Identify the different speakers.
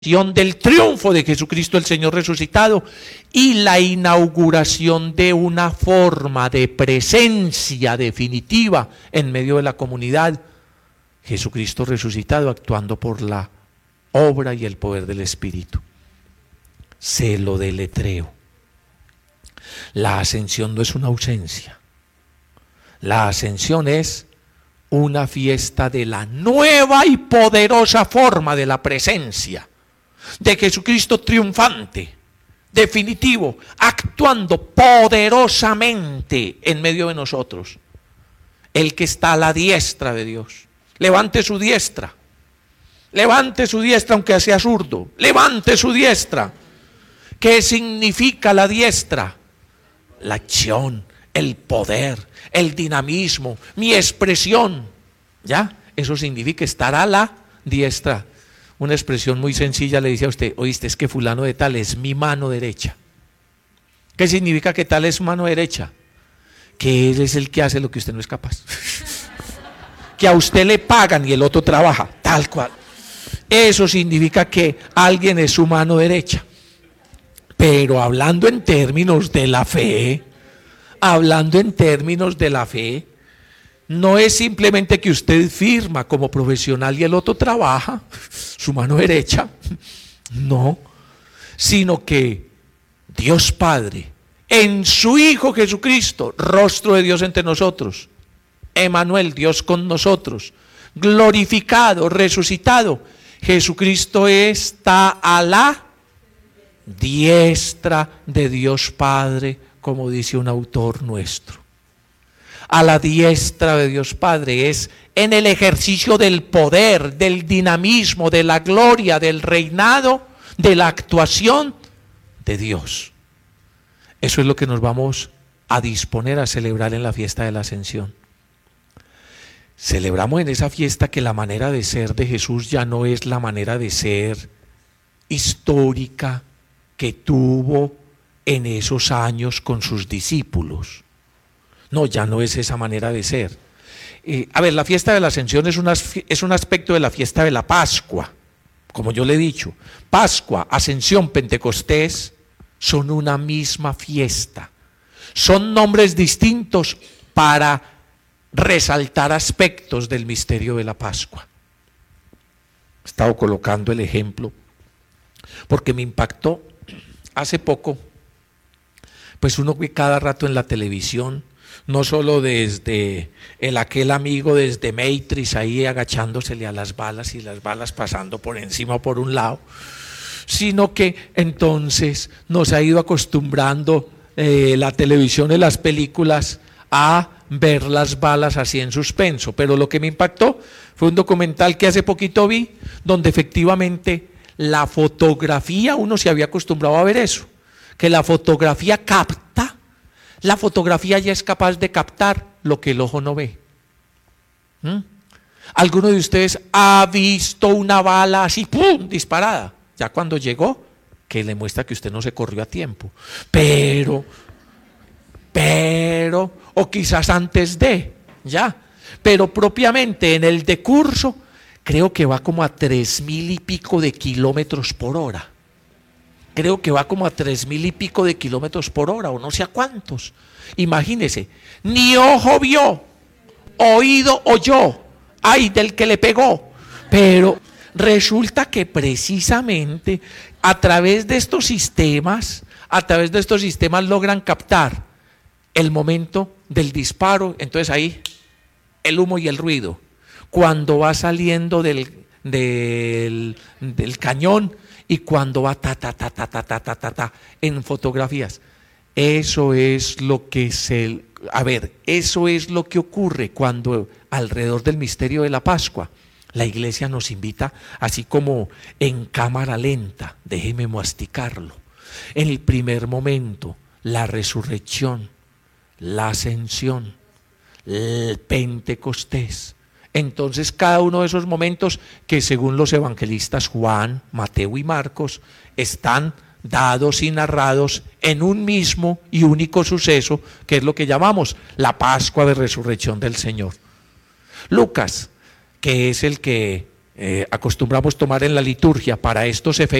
Speaker 1: del triunfo de Jesucristo el Señor resucitado y la inauguración de una forma de presencia definitiva en medio de la comunidad, Jesucristo resucitado actuando por la obra y el poder del Espíritu. Se lo deletreo. La ascensión no es una ausencia. La ascensión es una fiesta de la nueva y poderosa forma de la presencia de Jesucristo triunfante, definitivo, actuando poderosamente en medio de nosotros. El que está a la diestra de Dios. Levante su diestra. Levante su diestra aunque sea zurdo. Levante su diestra. ¿Qué significa la diestra? La acción, el poder, el dinamismo, mi expresión. ¿Ya? Eso significa estar a la diestra. Una expresión muy sencilla le dice a usted: oíste, es que fulano de tal es mi mano derecha. ¿Qué significa que tal es su mano derecha? Que él es el que hace lo que usted no es capaz. Que a usted le pagan y el otro trabaja, tal cual. Eso significa que alguien es su mano derecha. Pero hablando en términos de la fe, no es simplemente que usted firma como profesional y el otro trabaja, su mano derecha, no, sino que Dios Padre, en su Hijo Jesucristo, rostro de Dios entre nosotros, Emmanuel, Dios con nosotros, glorificado, resucitado, Jesucristo está a la diestra de Dios Padre, como dice un autor nuestro. A la diestra de Dios Padre es en el ejercicio del poder, del dinamismo, de la gloria, del reinado, de la actuación de Dios. Eso es lo que nos vamos a disponer a celebrar en la fiesta de la Ascensión. Celebramos en esa fiesta que la manera de ser de Jesús ya no es la manera de ser histórica que tuvo en esos años con sus discípulos. No, ya no es esa manera de ser. La fiesta de la Ascensión es un aspecto de la fiesta de la Pascua. Como yo le he dicho, Pascua, Ascensión, Pentecostés son una misma fiesta. Son nombres distintos para resaltar aspectos del misterio de la Pascua. He estado colocando el ejemplo porque me impactó hace poco. Pues uno ve cada rato en la televisión, no solo desde aquel amigo desde Matrix ahí agachándosele a las balas y las balas pasando por encima o por un lado, sino que entonces nos ha ido acostumbrando la televisión y las películas a ver las balas así en suspenso. Pero lo que me impactó fue un documental que hace poquito vi, donde efectivamente la fotografía, uno se había acostumbrado a ver eso, que la fotografía capta, la fotografía ya es capaz de captar lo que el ojo no ve. ¿Alguno de ustedes ha visto una bala así, ¡pum!, disparada? Ya cuando llegó, que le muestra que usted no se corrió a tiempo. Pero, o quizás antes de, ya. Pero propiamente en el decurso, creo que va como a 3,000 y pico de kilómetros por hora. Creo que va como a 3,000 y pico de kilómetros por hora, o no sé a cuántos. Imagínese, ni ojo vio, oído oyó, ay del que le pegó. Pero resulta que precisamente a través de estos sistemas logran captar el momento del disparo. Entonces ahí el humo y el ruido, cuando va saliendo del cañón, y cuando va en fotografías. Eso es lo que eso es lo que ocurre cuando alrededor del misterio de la Pascua la Iglesia nos invita, así como en cámara lenta, déjeme masticarlo. En el primer momento, la resurrección, la ascensión, el Pentecostés. Entonces cada uno de esos momentos que según los evangelistas Juan, Mateo y Marcos están dados y narrados en un mismo y único suceso, que es lo que llamamos la Pascua de Resurrección del Señor. Lucas, que es el que acostumbramos tomar en la liturgia para estos efectos